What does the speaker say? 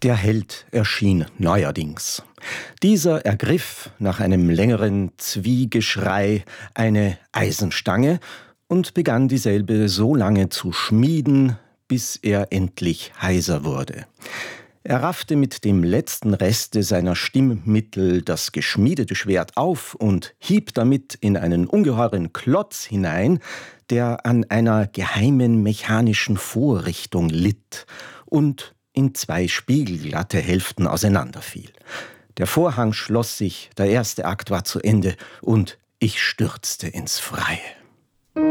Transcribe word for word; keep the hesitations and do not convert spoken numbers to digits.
Der Held erschien neuerdings. Dieser ergriff nach einem längeren Zwiegeschrei eine Eisenstange und begann dieselbe so lange zu schmieden, bis er endlich heiser wurde. Er raffte mit dem letzten Reste seiner Stimmmittel das geschmiedete Schwert auf und hieb damit in einen ungeheuren Klotz hinein, der an einer geheimen mechanischen Vorrichtung litt und in zwei spiegelglatte Hälften auseinanderfiel. Der Vorhang schloss sich, der erste Akt war zu Ende und ich stürzte ins Freie.